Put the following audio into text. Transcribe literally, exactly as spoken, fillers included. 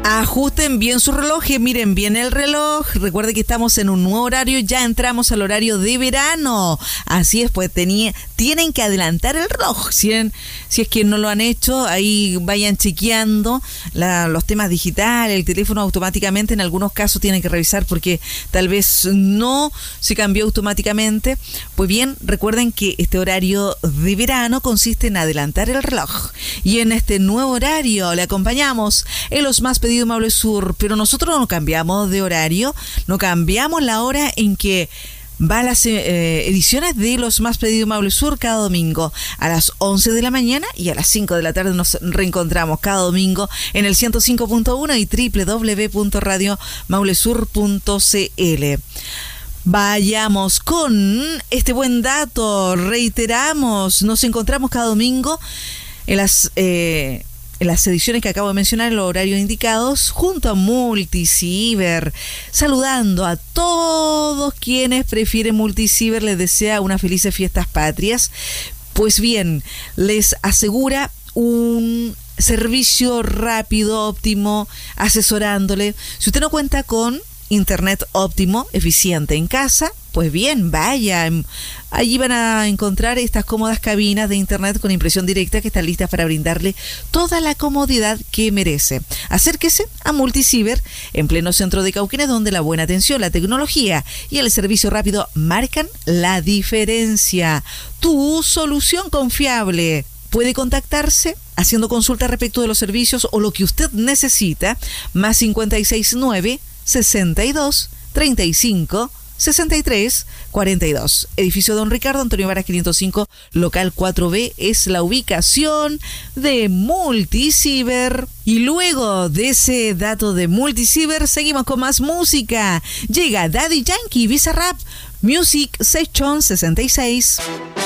Ajusten bien su reloj, miren bien el reloj. Recuerde que estamos en un nuevo horario, ya entramos al horario de verano. Así es, pues tenía, tienen que adelantar el reloj. Si, en, si es que no lo han hecho, ahí vayan chequeando la, los temas digitales, el teléfono automáticamente. En algunos casos tienen que revisar porque tal vez no se cambió automáticamente. Pues bien, recuerden que este horario de verano consiste en adelantar el reloj. Y en este nuevo horario le acompañamos en los más pedidos Maule Sur, pero nosotros no cambiamos de horario, no cambiamos la hora en que va las eh, ediciones de los más pedidos Maule Sur cada domingo a las once de la mañana y a las cinco de la tarde. Nos reencontramos cada domingo en el ciento cinco punto uno y doble u doble u doble u punto radio maulesur punto c l. Vayamos con este buen dato. Reiteramos, nos encontramos cada domingo en las eh, en las ediciones que acabo de mencionar, en los horarios indicados, junto a Multiciber, saludando a todos quienes prefieren Multiciber. Les desea unas felices fiestas patrias. Pues bien, les asegura un servicio rápido, óptimo, asesorándole. Si usted no cuenta con internet óptimo, eficiente en casa, pues bien, vaya. Allí van a encontrar estas cómodas cabinas de internet con impresión directa que están listas para brindarle toda la comodidad que merece. Acérquese a Multiciber en pleno centro de Cauquenes, donde la buena atención, la tecnología y el servicio rápido marcan la diferencia. Tu solución confiable. Puede contactarse haciendo consulta respecto de los servicios o lo que usted necesita, más cincuenta y seis nueve, sesenta y dos, treinta y cinco, sesenta y tres, cuarenta y dos. Edificio Don Ricardo, Antonio Varas quinientos cinco, local cuatro B, es la ubicación de Multiciber. Y luego de ese dato de Multiciber, seguimos con más música. Llega Daddy Yankee, Bizarrap, Music Session sesenta y seis.